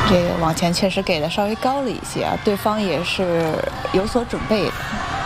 这个往前确实给的稍微高了一些啊，对方也是有所准备的。